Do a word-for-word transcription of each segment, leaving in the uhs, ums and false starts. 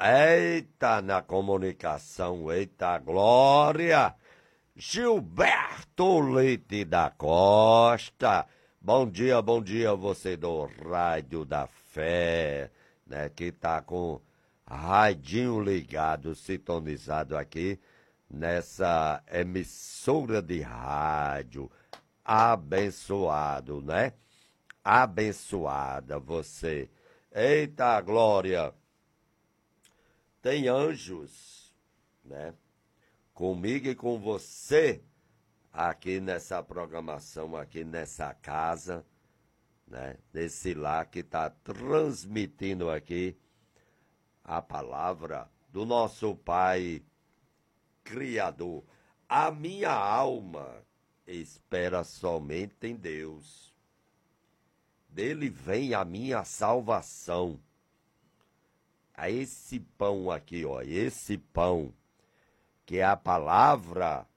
Eita, na comunicação, eita glória! Gilberto Leite da Costa. Bom dia, bom dia, você do Rádio da Fé, né, que tá com radinho ligado, sintonizado aqui nessa emissora de rádio. Abençoado, né? Abençoada você. Eita glória! Tem anjos, né? Comigo e com você, aqui nessa programação, aqui nessa casa, né? Nesse lar que está transmitindo aqui a palavra do nosso Pai Criador. A minha alma espera somente em Deus. Dele vem a minha salvação. A esse pão aqui, ó, esse pão, que é a palavra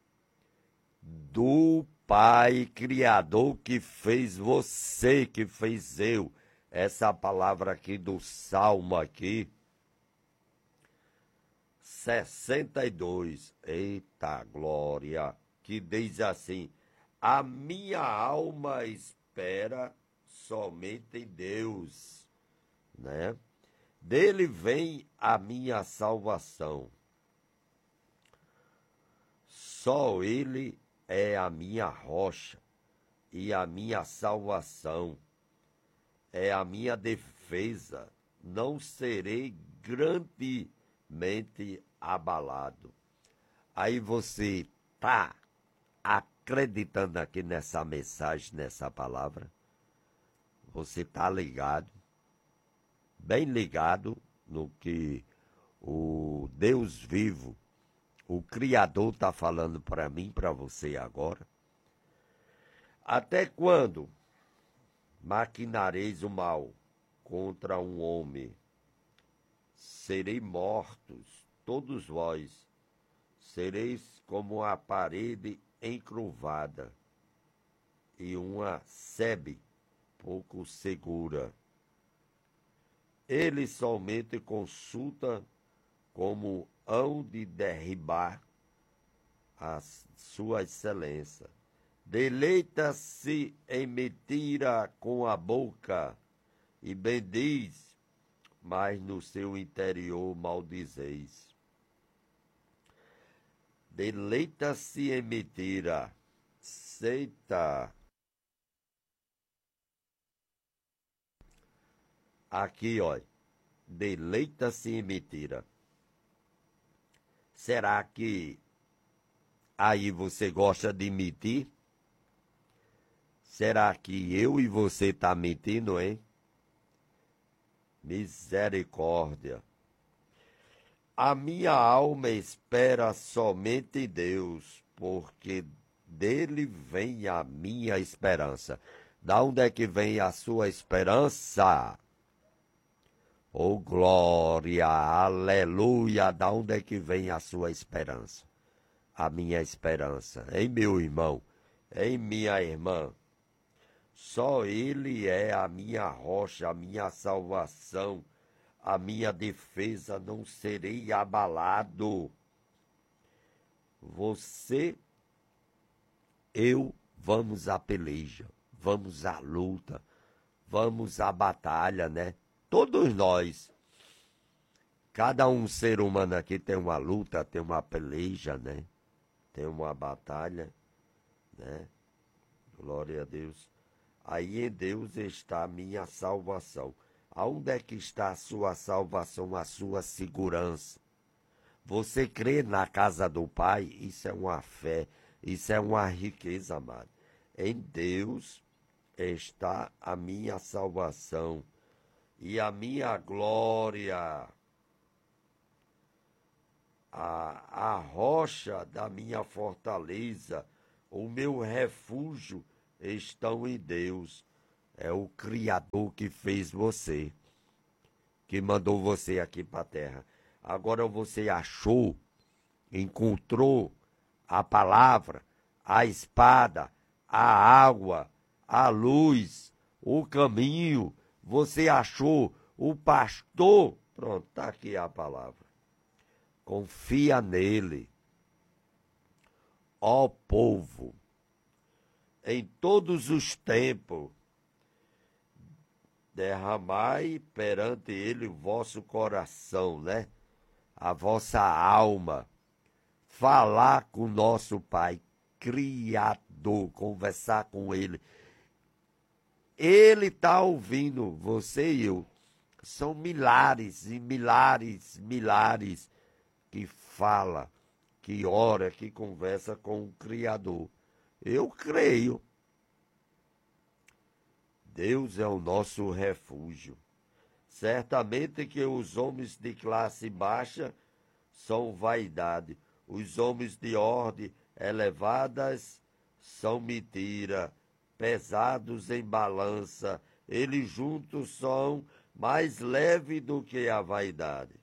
do Pai Criador que fez você, que fez eu. Essa palavra aqui do Salmo aqui, sessenta e dois, eita glória, que diz assim: a minha alma espera somente em Deus, né? Dele vem a minha salvação. Só Ele é a minha rocha e a minha salvação. É a minha defesa. Não serei grandemente abalado. Aí você tá acreditando aqui nessa mensagem, nessa palavra? Você tá ligado? Bem ligado no que o Deus vivo, o Criador, está falando para mim, para você agora. Até quando maquinareis o mal contra um homem? Serei mortos, todos vós. Sereis como a parede encruvada e uma sebe pouco segura. Ele somente consulta como hão de derribar a sua excelência. Deleita-se em mentira com a boca e bendiz, mas no seu interior maldizeis. Deleita-se em mentira. Eita! Aqui, ó, deleita-se em mentira. Será que aí você gosta de mentir? Será que eu e você tá mentindo, hein? Misericórdia. A minha alma espera somente em Deus, porque dele vem a minha esperança. Da onde é que vem a sua esperança? Oh, glória, aleluia, da onde é que vem a sua esperança? A minha esperança, em meu irmão, em minha irmã. Só Ele é a minha rocha, a minha salvação, a minha defesa, não serei abalado. Você, eu, vamos à peleja, vamos à luta, vamos à batalha, né? Todos nós, cada um ser humano aqui tem uma luta, tem uma peleja, né? Tem uma batalha, né? Glória a Deus. Aí em Deus está a minha salvação. Aonde é que está a sua salvação, a sua segurança? Você crê na casa do Pai? Isso é uma fé, isso é uma riqueza, amado. Em Deus está a minha salvação. E a minha glória, a, a rocha da minha fortaleza, o meu refúgio estão em Deus. É o Criador que fez você, que mandou você aqui para a terra. Agora você achou, encontrou a palavra, a espada, a água, a luz, o caminho. Você achou o pastor Pronto, está aqui a palavra. Confia nele, ó povo, em todos os tempos, derramai perante ele o vosso coração, né? A vossa alma, falar com nosso Pai, Criador, conversar com ele. Ele está ouvindo você e eu. São milhares e milhares, milhares que fala, que ora, que conversa com o Criador. Eu creio. Deus é o nosso refúgio. Certamente que os homens de classe baixa são vaidade. Os homens de ordem elevadas são mentira, pesados em balança. Eles juntos são mais leves do que a vaidade.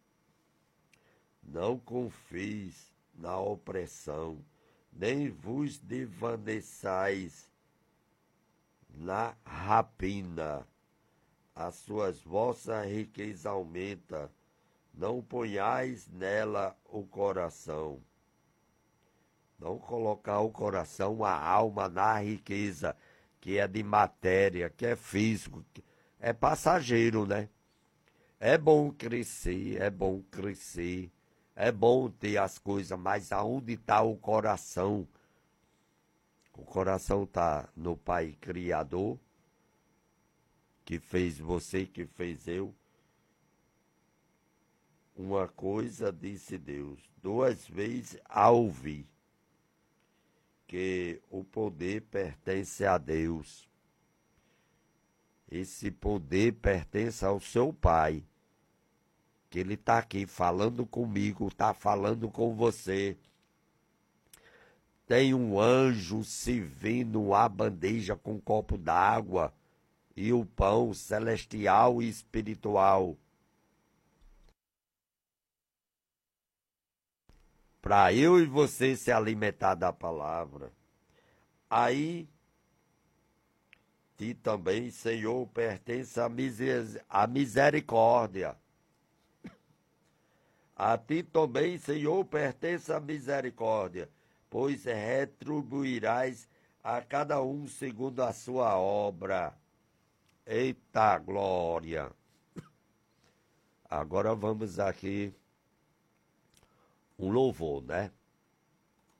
Não confies na opressão, nem vos devaneçais na rapina. As suas vossas riquezas aumenta, não ponhais nela o coração. Não colocar o coração, a alma na riqueza, que é de matéria, que é físico, é passageiro, né? É bom crescer, é bom crescer, é bom ter as coisas, mas aonde está o coração? O coração está no Pai Criador, que fez você, que fez eu. Uma coisa disse Deus, duas vezes a ouvir, que o poder pertence a Deus. Esse poder pertence ao seu Pai, que ele está aqui falando comigo, está falando com você. Tem um anjo servindo a bandeja com um copo d'água e o pão celestial e espiritual, para eu e você se alimentar da palavra. Aí, ti também, Senhor, pertence a, miser a misericórdia. A ti também, Senhor, pertence a misericórdia, pois retribuirás a cada um segundo a sua obra. Eita glória! Agora vamos aqui um louvor, né?